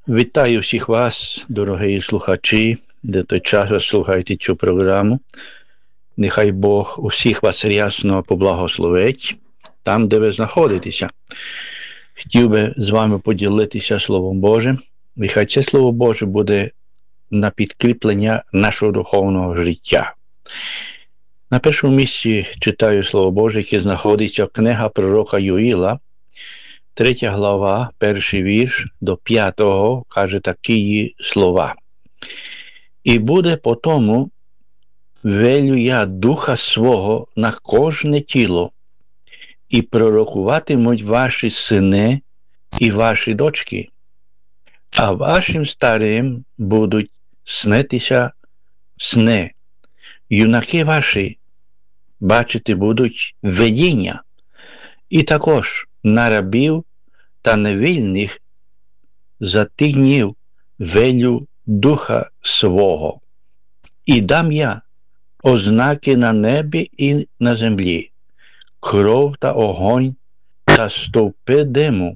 Вітаю всіх вас, дорогі слухачі, де той час ви слухаєте цю програму. Нехай Бог усіх вас рясно поблагословить там, де ви знаходитеся. Хотів би з вами поділитися Словом Божим. І хай це Слово Боже буде на підкріплення нашого духовного життя. На першому місці читаю Слово Боже, яке знаходиться в книга пророка Йоїла, 3 глава, 1 вірш до 5, каже такі слова. «І буде потому, велю я духа свого на кожне тіло, і пророкуватимуть ваші сини і ваші дочки, а вашим старим будуть снитися сни, юнаки ваші бачити будуть видіння, і також на рабів та невільних за тих днів велю духа свого. І дам я ознаки на небі і на землі, кров та огонь та стовпи диму,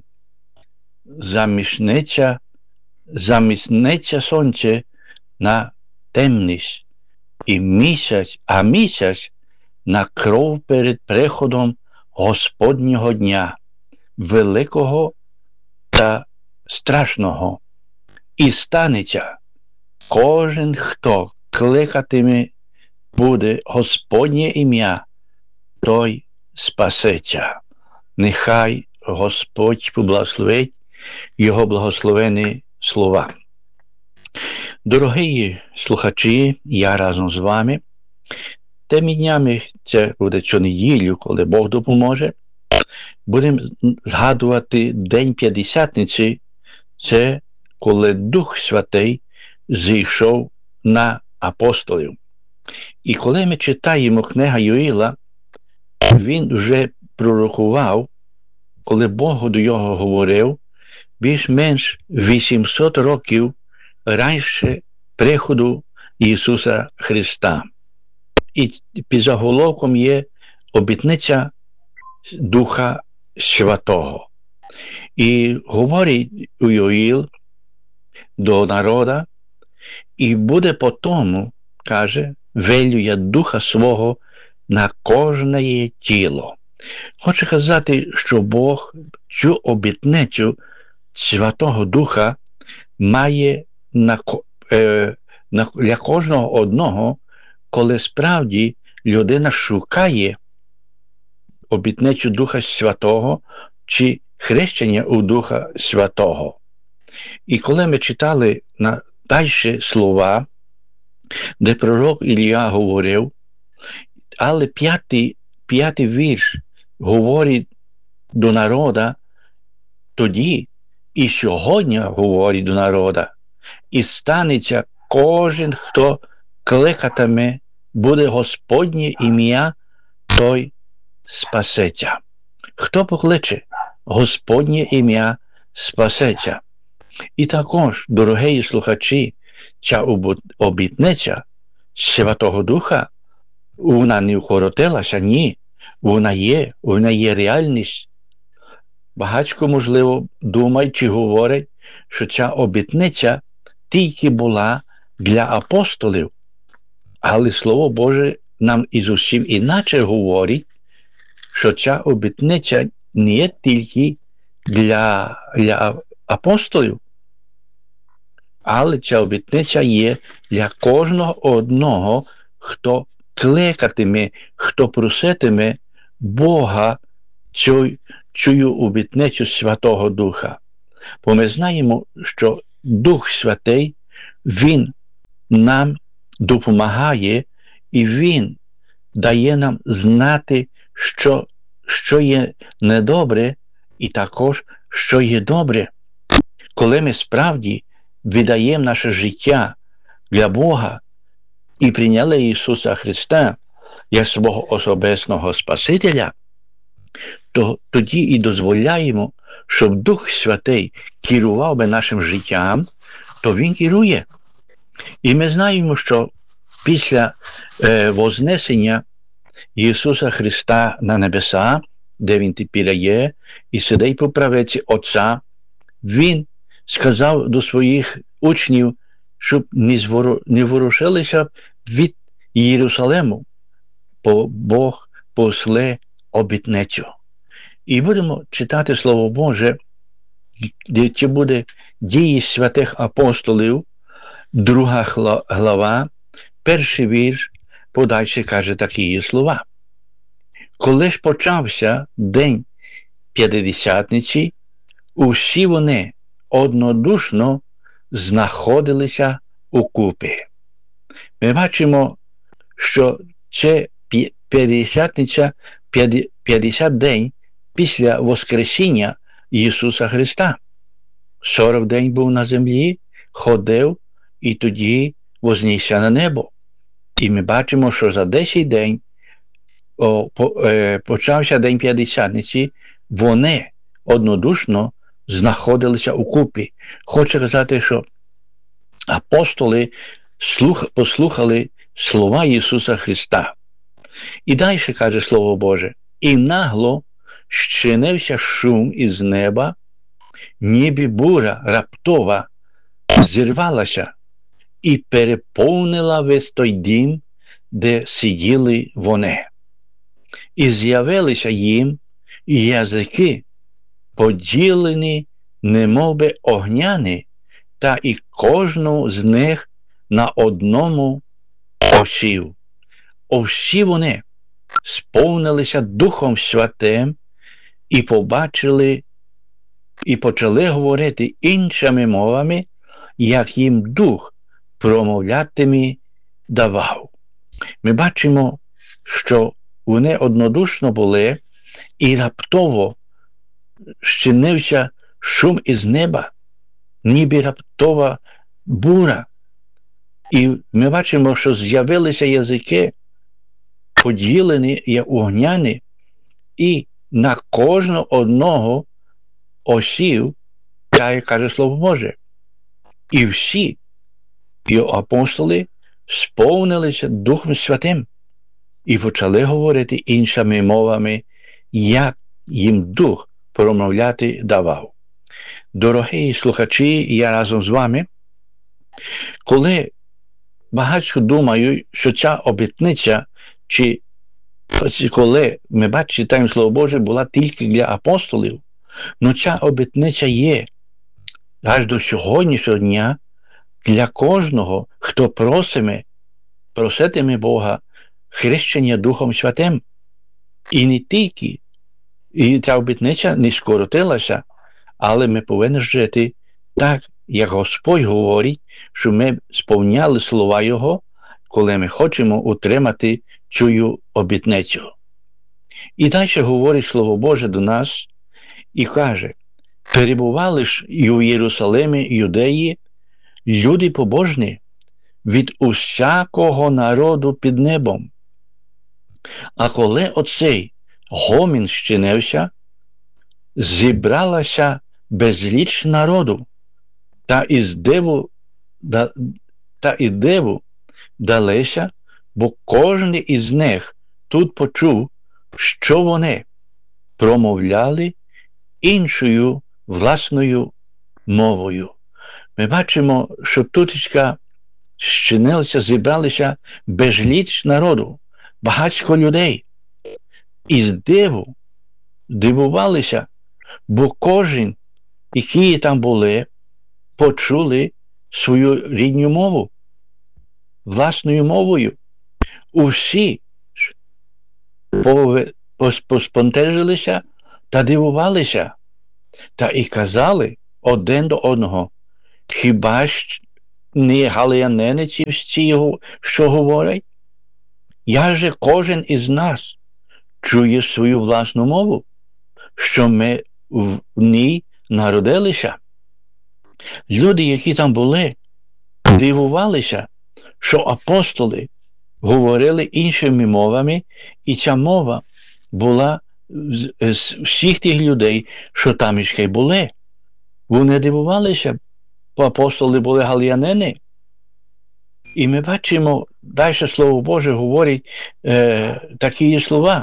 замісниться сонце на темність, і місяць на кров перед приходом Господнього дня, великого та страшного. І станеться, кожен, хто кликатиме буде Господнє ім'я, той спасеться». Нехай Господь поблагословить його благословені слова. Дорогі слухачі, я разом з вами. Тими днями, це буде щонеділю, коли Бог допоможе, будемо згадувати День П'ятдесятниці, це коли Дух Святий зійшов на апостолів. І коли ми читаємо книгу Йоїла, він вже пророкував, коли Бог до його говорив, більш-менш 800 років раніше приходу Ісуса Христа. І під заголовком є обітниця Духа Святого. І говорить Йоїл до народа, і буде потому, каже, велю я Духа свого на кожне тіло. Хочу казати, що Бог цю обітницю Святого Духа має для кожного одного, коли справді людина шукає обітницю Духа Святого чи хрещення у Духа Святого. І коли ми читали далі слова, де пророк Ілія говорив, але п'ятий вірш говорить до народа тоді і сьогодні говорить до народа, і станеться кожен, хто кликатиме буде Господнє ім'я, той спасеться. Хто покличе Господнє ім'я, спасеться. І також, дорогі слухачі, ця обітниця Святого Духа, вона не вкоротилася, ні. Вона є реальність. Багатько, можливо, думають чи говорять, що ця обітниця тільки була для апостолів. Але Слово Боже нам і зовсім іначе говорить, що ця обітниця не є тільки для апостолів, але ця обітниця є для кожного одного, хто кликатиме, хто проситиме Бога цю обітницю Святого Духа. Бо ми знаємо, що Дух Святий, Він нам допомагає, і Він дає нам знати, що є недобре, і також, що є добре. Коли ми справді віддаємо наше життя для Бога і прийняли Ісуса Христа як свого особистого Спасителя, то тоді і дозволяємо, щоб Дух Святий керував би нашим життям, то Він керує. І ми знаємо, що після вознесення Ісуса Христа на небеса, де Він тепер є, і сидить по правиці Отця, Він сказав до своїх учнів, щоб не ворушилися від Єрусалиму, бо Бог пошле обітницю. І будемо читати Слово Боже, де це буде Дії святих апостолів, 2 глава, 1 вірш, подальше каже такі слова. Коли ж почався день П'ятидесятниці, усі вони однодушно знаходилися укупі. Ми бачимо, що це П'ятдесятниця, 50 день після Воскресіння Ісуса Христа. 40 день був на землі, ходив і тоді вознісся на небо. І ми бачимо, що за 10 день почався день П'ятдесятниці, вони однодушно знаходилися укупі. Хочу казати, що апостоли послухали слова Ісуса Христа. І далі каже Слово Боже, і нагло щинився шум із неба, ніби буря раптова зірвалася і переповнила весь той дім, де сиділи вони. І з'явилися їм язики, поділені, немовби огняні, та і кожну з них на одному осів. Усі вони сповнилися Духом Святим і побачили, і почали говорити іншими мовами, як їм Дух промовлятиме давав. Ми бачимо, що вони однодушно були, і раптово щинився шум із неба, ніби раптова буря. І ми бачимо, що з'явилися язики, поділені як огняні, і на кожного одного осів, як каже Слово Боже. І всі його апостоли сповнилися Духом Святим і почали говорити іншими мовами, як їм Дух промовляти давав. Дорогі слухачі, я разом з вами, коли багато думають, що ця обітниця, чи коли ми читаємо Слово Боже, була тільки для апостолів, але ця обітниця є аж до сьогоднішнього дня для кожного, хто проситиме Бога хрещення Духом Святим. І не тільки, і ця обітниця не скоротилася, але ми повинні жити так, як Господь говорить, що ми сповняли слова Його, коли ми хочемо утримати цю обітницю. І далі говорить Слово Боже до нас і каже, перебували ж і у Єрусалимі, Юдеї, люди побожні від усякого народу під небом. А коли оцей гомін щинився, зібралася безліч народу, та і диву далися, бо кожен із них тут почув, що вони промовляли іншою власною мовою. Ми бачимо, що тут зібралися безліч народу, багатько людей. І з дивувалися, бо кожен, які там були, почули свою рідну мову, власною мовою. Усі поспонтежилися та дивувалися, та і казали один до одного, хіба ж не галилеяни ці всі, що говорять? Як же кожен із нас чує свою власну мову, що ми в ній народилися? Люди, які там були, дивувалися, що апостоли говорили іншими мовами, і ця мова була з всіх тих людей, що там іще були. Вони дивувалися, бо апостоли були галилеяни. І ми бачимо, далі Слово Боже говорить такі слова.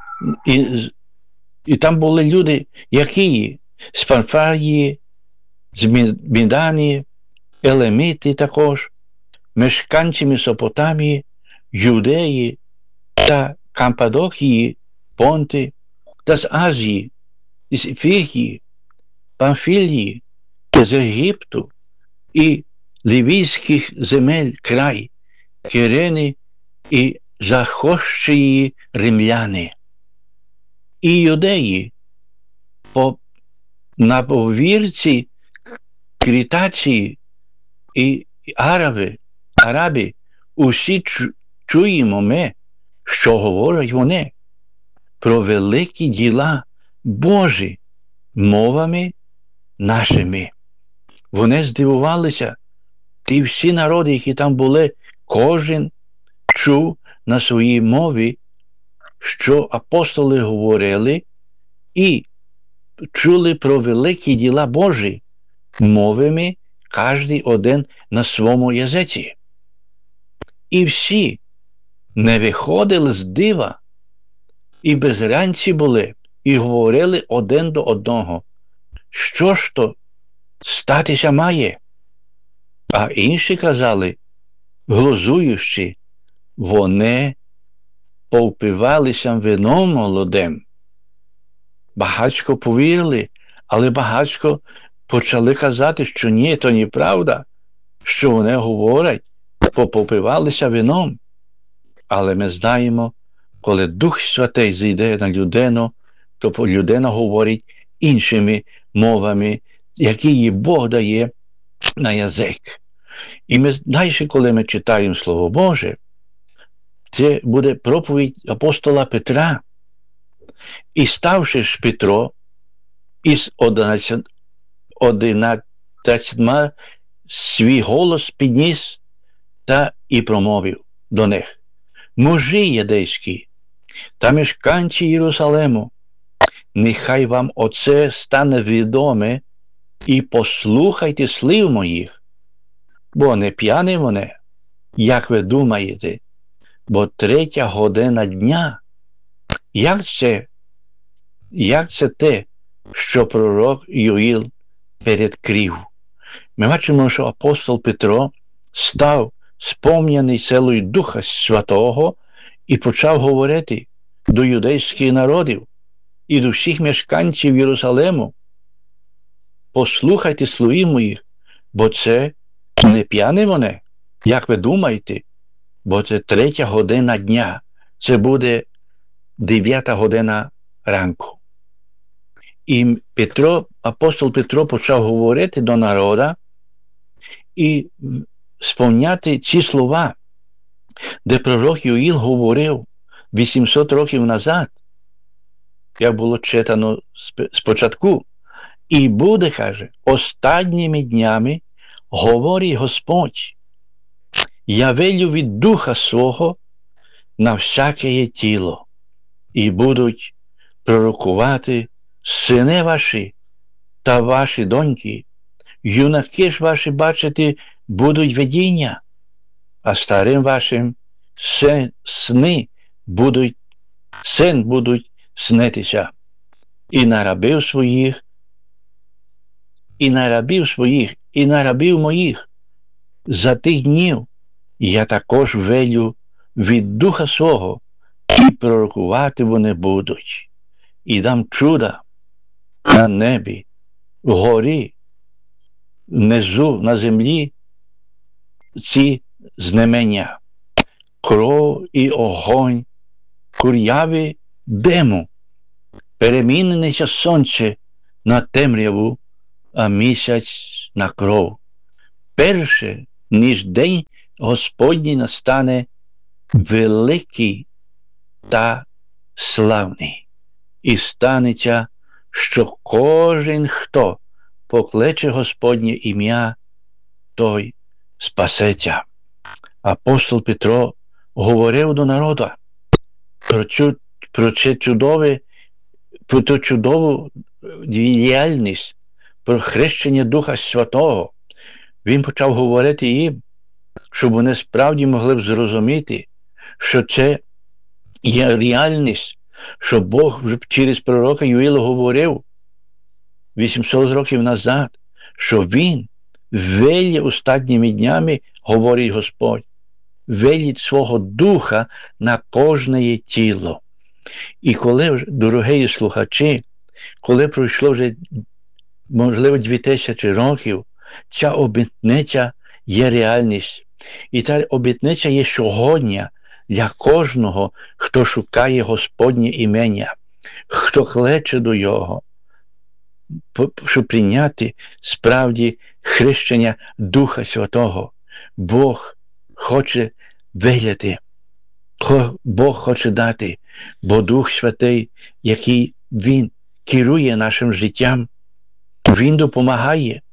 І там були люди, які з Памфілії, з Міданії, Елеміти також, мешканці Месопотамії, Юдеї та Кампадокії, Понти, та з Азії, з Фригії, Памфілії, з Єгипту і Лівійських земель край, Кирени і захощії римляни, і юдеї, на повірці Крітації і араби, усі чуємо ми, що говорять вони про великі діла Божі мовами нашими. Вони здивувалися, ті всі народи, які там були, кожен чув на своїй мові, що апостоли говорили, і чули про великі діла Божі мовами, кожен один на своєму язиці. І всі не виходили з дива, і безранці були, і говорили один до одного, що ж то статися має. А інші казали, глузуючи, вони повпивалися вином молодим. Багацько повірили, але багацько почали казати, що ні, то неправда, що вони говорять, попивалися вином. Але ми знаємо, коли Дух Святий зійде на людину, то людина говорить іншими мовами, які їй Бог дає на язик. І ми далі, коли ми читаємо Слово Боже, це буде проповідь апостола Петра. І ставши ж Петро із 11 свій голос підніс та і промовив до них: мужі єдейські та мешканці Єрусалему, нехай вам оце стане відоме, і послухайте слів моїх, бо не п'яні вони, як ви думаєте, бо 3 година дня. Як це те, що пророк Йоїл передкрив? Ми бачимо, що апостол Петро став сповнений силою Духа Святого і почав говорити до юдейських народів і до всіх мешканців Єрусалему: послухайте слів моїх, бо це не п'яні вони, як ви думаєте, бо це 3 година дня, це буде 9 година ранку. І апостол Петро почав говорити до народу і сповняти ці слова, де пророк Йоїл говорив 800 років назад, як було читано спочатку. І буде, каже, останніми днями, говорить Господь, я велю від Духа свого на всяке тіло, і будуть пророкувати сини ваші та ваші доньки, юнаки ж ваші бачити будуть видіння, а старим вашим сни будуть снитися. І на рабів моїх за тих днів я також велю від Духа свого, і пророкувати вони будуть. І дам чуда на небі, вгорі, внизу, на землі, ці знамення: кров і огонь, куряви диму, переміниться сонце на темряву, а місяць на кров. Перше, ніж день Господній настане, великий та славний. І станеться, що кожен, хто покличе Господнє ім'я, той спасеться. Апостол Петро говорив до народу про ту чудову діяльність, про хрещення Духа Святого. Він почав говорити їм, щоб вони справді могли б зрозуміти, що це є реальність, що Бог вже через пророка Йоїла говорив 800 років назад, що Він велє останніми днями, говорить Господь, велить свого духа на кожне тіло. І коли, дорогі слухачі, коли пройшло вже, можливо, 2000 років, ця обітниця є реальність. І та обітниця є сьогодні для кожного, хто шукає Господнє імення, хто кличе до Його, щоб прийняти справді хрещення Духа Святого. Бог хоче виляти, Бог хоче дати, бо Дух Святий, який Він керує нашим життям, Він допомагає.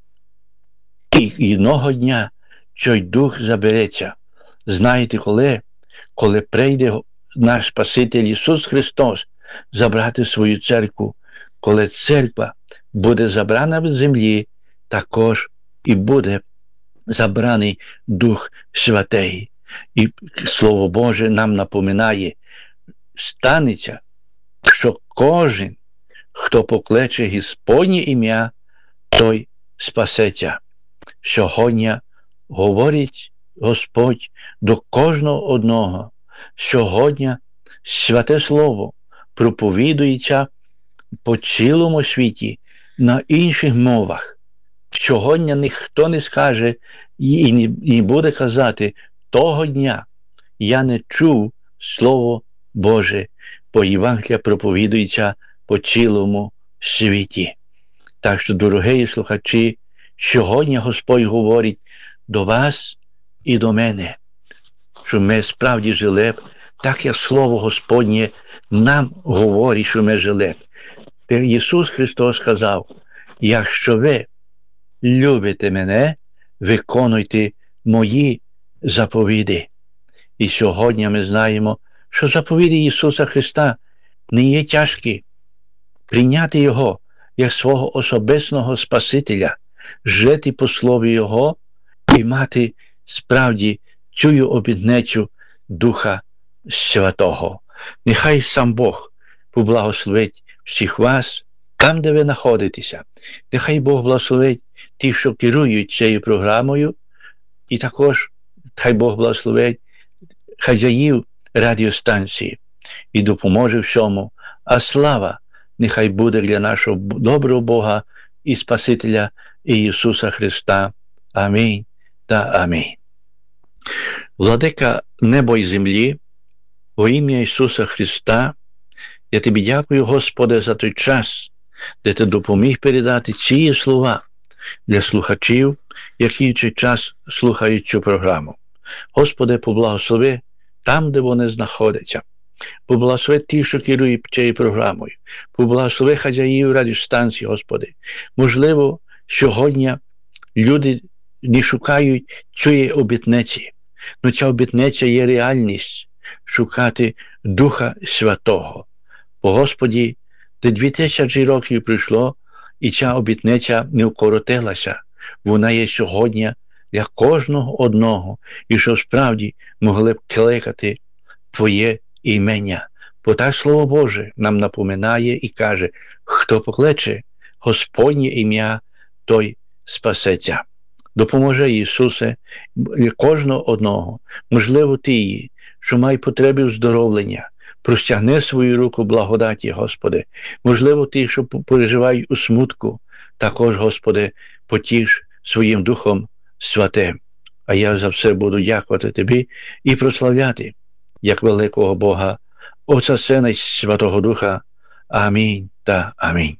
І одного дня цей Дух забереться. Знаєте коли? Коли прийде наш Спаситель Ісус Христос забрати свою церкву, коли церква буде забрана з землі, також і буде забраний Дух Святий. І Слово Боже нам напоминає, станеться, що кожен, хто покличе Господнє ім'я, той спасеться. Сьогодні говорить Господь до кожного одного. Сьогодні Святе Слово проповідується по цілому світі на інших мовах. Сьогодні ніхто не скаже і не буде казати, того дня я не чув Слово Боже, бо Євангелія проповідується по цілому світі. Так що, дорогі слухачі, сьогодні Господь говорить до вас і до мене, що ми справді жили, так як Слово Господнє нам говорить, що ми жили. Ісус Христос сказав, якщо ви любите мене, виконуйте мої заповіді. І сьогодні ми знаємо, що заповіді Ісуса Христа не є тяжкі. Прийняти Його як свого особистого Спасителя, жити по слові Його і мати справді цю обітницю Духа Святого. Нехай сам Бог поблагословить всіх вас там, де ви знаходитеся. Нехай Бог благословить ті, що керують цією програмою, і також хай Бог благословить хазяїв радіостанції і допоможе всьому. А слава нехай буде для нашого доброго Бога і Спасителя Ісуса Христа. Амінь та амінь. Владика неба і землі, во ім'я Ісуса Христа, я Тобі дякую, Господи, за той час, де Ти допоміг передати ці слова для слухачів, які в цей час слухають цю програму. Господи, поблагослови там, де вони знаходяться. Поблагослови ті, що керують цією програмою. Поблагослови хазяїв радіостанції, Господи. Можливо, сьогодні люди не шукають цієї обітниці. Але ця обітниця є реальність шукати Духа Святого. Бо, Господі, де 2000 років пройшло, і ця обітниця не вкоротилася. Вона є сьогодні для кожного одного. І щоб справді могли б кликати Твоє імення. Бо так Слово Боже нам напоминає і каже, хто покличе Господнє ім'я, той спасеться. Допоможе, Ісусе, кожного одного. Можливо, ті, що мають потреби оздоровлення. Простягни свою руку благодаті, Господи. Можливо, ті, що переживають у смутку. Також, Господи, потіш своїм Духом Святим. А я за все буду дякувати Тобі і прославляти, як великого Бога, Отця, Сина і Святого Духа. Амінь та амінь.